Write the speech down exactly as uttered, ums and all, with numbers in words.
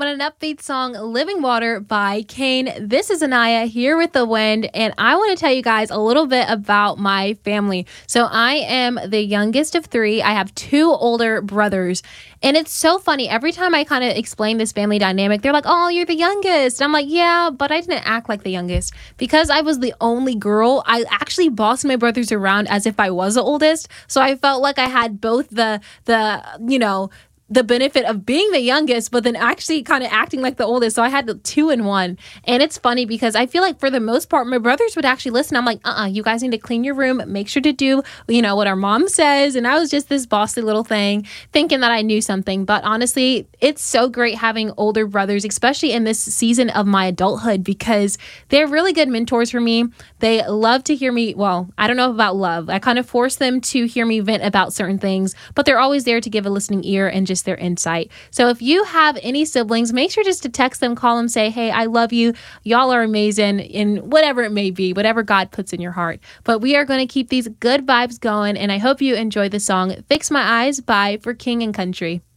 an upbeat song, Living Water by Kane. This is Anaya here with The Wind, and I want to tell you guys a little bit about my family. So I am the youngest of three. I have two older brothers, and it's so funny. Every time I kind of explain this family dynamic, they're like, oh, you're the youngest. And I'm like, yeah, but I didn't act like the youngest. Because I was the only girl, I actually bossed my brothers around as if I was the oldest. So I felt like I had both the, the you know, the benefit of being the youngest, but then actually kind of acting like the oldest. So I had the two in one. And it's funny because I feel like for the most part, my brothers would actually listen. I'm like, uh-uh, you guys need to clean your room. Make sure to do, you know, what our mom says. And I was just this bossy little thing thinking that I knew something. But honestly, it's so great having older brothers, especially in this season of my adulthood, because they're really good mentors for me. They love to hear me. Well, I don't know about love. I kind of force them to hear me vent about certain things, but they're always there to give a listening ear and just their insight. So if you have any siblings, make sure just to text them, call them, say, hey, I love you. Y'all are amazing in whatever it may be, whatever God puts in your heart. But we are going to keep these good vibes going, and I hope you enjoy the song Fix My Eyes by For King and Country.